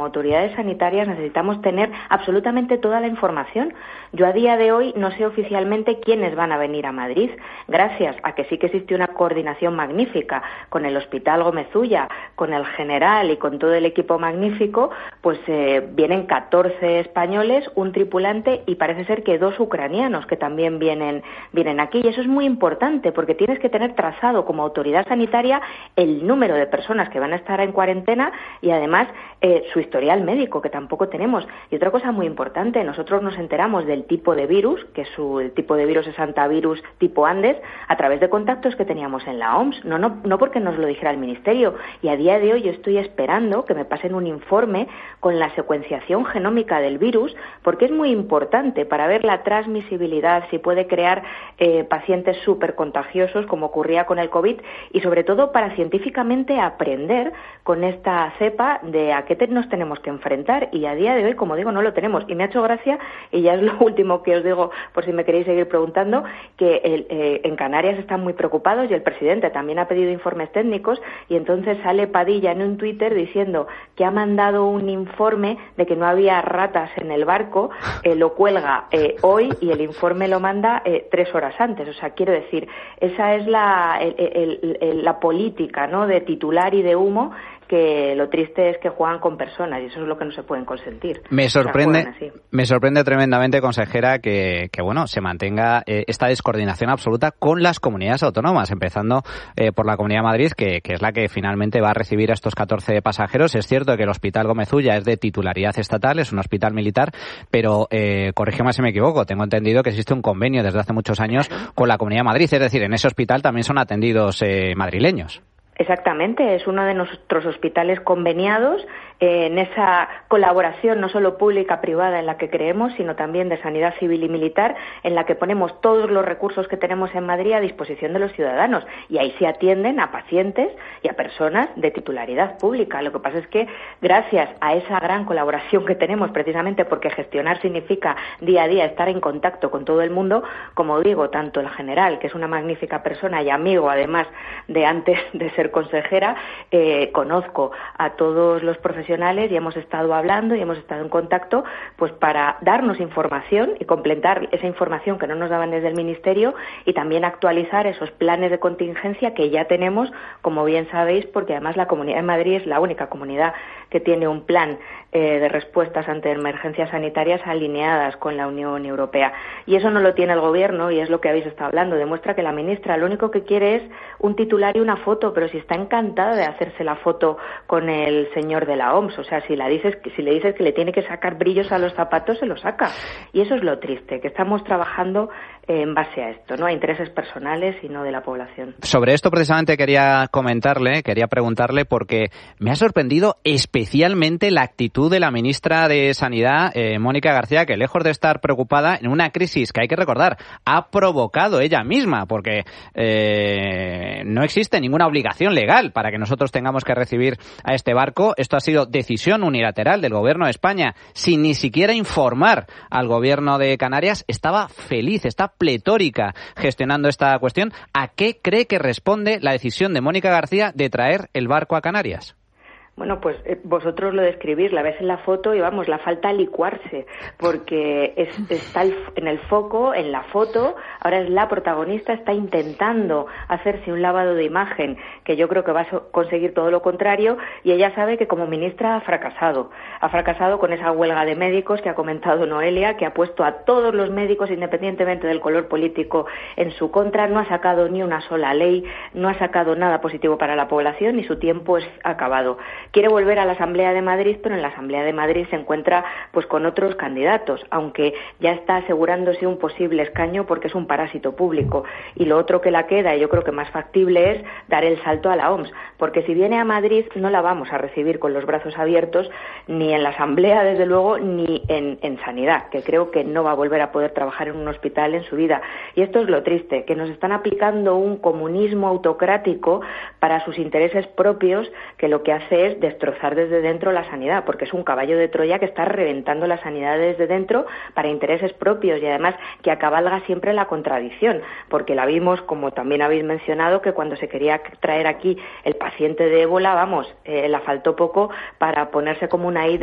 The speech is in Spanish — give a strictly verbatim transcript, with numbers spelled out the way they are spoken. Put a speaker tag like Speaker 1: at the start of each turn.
Speaker 1: como autoridades sanitarias necesitamos tener absolutamente toda la información. Yo a día de hoy no sé oficialmente quiénes van a venir a Madrid, gracias a que sí que existe una coordinación magnífica con el Hospital Gómez Ulla, con el General y con todo el equipo magnífico, pues eh, vienen catorce españoles, un tripulante y parece ser que dos ucranianos que también vienen, vienen aquí. Y eso es muy importante porque tienes que tener trazado como autoridad sanitaria el número de personas que van a estar en cuarentena y además eh, su historial médico, que tampoco tenemos. Y otra cosa muy importante, nosotros nos enteramos del tipo de virus, que su, el tipo de virus es hantavirus tipo Andes, a través de contactos que teníamos en la O M S, no, no, no porque nos lo dijera el Ministerio. Y a día de hoy yo estoy esperando que me pasen un informe con la secuenciación genómica del virus, porque es muy importante para ver la transmisibilidad, si puede crear eh, pacientes súper contagiosos, como ocurría con el COVID, y sobre todo para científicamente aprender con esta cepa de a qué te, nos tenemos que enfrentar. Y a día de hoy, como digo, no lo tenemos. Y me ha hecho gracia, y ya es lo último que os digo, por si me queréis seguir preguntando, que el, eh, en Canarias están muy preocupados y el presidente también ha pedido informes técnicos, y entonces sale Padilla en un Twitter diciendo que ha mandado un informe de que no había ratas en el barco, eh, lo cuelga eh, hoy y el informe lo manda eh, tres horas antes. O sea, quiero decir, esa es la, el, el, el, la política, ¿no?, de titular y de humo, que lo triste es que juegan con personas y eso es lo que no se pueden consentir.
Speaker 2: Me sorprende, o sea, me sorprende tremendamente, consejera, que, que bueno, se mantenga eh, esta descoordinación absoluta con las comunidades autónomas, empezando eh, por la Comunidad de Madrid, que, que es la que finalmente va a recibir a estos catorce pasajeros. Es cierto que el Hospital Gómez Ulla es de titularidad estatal, es un hospital militar, pero eh, corrígeme si me equivoco, tengo entendido que existe un convenio desde hace muchos años con la Comunidad de Madrid, es decir, en ese hospital también son atendidos eh, madrileños.
Speaker 1: Exactamente, es uno de nuestros hospitales conveniados eh, en esa colaboración no solo pública-privada en la que creemos, sino también de sanidad civil y militar, en la que ponemos todos los recursos que tenemos en Madrid a disposición de los ciudadanos. Y ahí se atienden a pacientes y a personas de titularidad pública. Lo que pasa es que gracias a esa gran colaboración que tenemos, precisamente porque gestionar significa día a día estar en contacto con todo el mundo, como digo, tanto el general, que es una magnífica persona y amigo además de antes de ser consejera, eh, conozco a todos los profesionales y hemos estado hablando y hemos estado en contacto pues para darnos información y completar esa información que no nos daban desde el Ministerio y también actualizar esos planes de contingencia que ya tenemos, como bien sabéis, porque además la Comunidad de Madrid es la única comunidad que tiene un plan eh, de respuestas ante emergencias sanitarias alineadas con la Unión Europea. Y eso no lo tiene el Gobierno y es lo que habéis estado hablando. Demuestra que la ministra lo único que quiere es un titular y una foto, pero si está encantada de hacerse la foto con el señor de la O M S. O sea, si, la dices, si le dices que le tiene que sacar brillos a los zapatos, se los saca. Y eso es lo triste, que estamos trabajando eh, en base a esto, no a intereses personales y no de la población.
Speaker 2: Sobre esto precisamente quería comentarle, quería preguntarle, porque me ha sorprendido especialmente la actitud de la ministra de Sanidad, eh, Mónica García, que lejos de estar preocupada en una crisis que hay que recordar, ha provocado ella misma, porque eh, no existe ninguna obligación legal para que nosotros tengamos que recibir a este barco. Esto ha sido decisión unilateral del Gobierno de España, sin ni siquiera informar al Gobierno de Canarias. Estaba feliz, está pletórica gestionando esta cuestión. ¿A qué cree que responde la decisión de Mónica García de traer el barco a Canarias?
Speaker 1: Bueno, pues eh, vosotros lo describís, la ves en la foto y vamos, la falta licuarse, porque es, está el, en el foco, en la foto, ahora es la protagonista, está intentando hacerse un lavado de imagen, que yo creo que va a so- conseguir todo lo contrario, y ella sabe que como ministra ha fracasado, ha fracasado con esa huelga de médicos que ha comentado Noelia, que ha puesto a todos los médicos, independientemente del color político, en su contra, no ha sacado ni una sola ley, no ha sacado nada positivo para la población y su tiempo es acabado. Quiere volver a la Asamblea de Madrid, pero en la Asamblea de Madrid se encuentra pues con otros candidatos, aunque ya está asegurándose un posible escaño porque es un parásito público. Y lo otro que la queda, y yo creo que más factible, es dar el salto a la O M S, porque si viene a Madrid no la vamos a recibir con los brazos abiertos, ni en la Asamblea, desde luego, ni en, en Sanidad, que creo que no va a volver a poder trabajar en un hospital en su vida. Y esto es lo triste, que nos están aplicando un comunismo autocrático para sus intereses propios, que lo que hace es destrozar desde dentro la sanidad, porque es un caballo de Troya que está reventando la sanidad desde dentro para intereses propios y además que acabalga siempre la contradicción, porque la vimos, como también habéis mencionado, que cuando se quería traer aquí el paciente de ébola, vamos, eh, la faltó poco para ponerse como una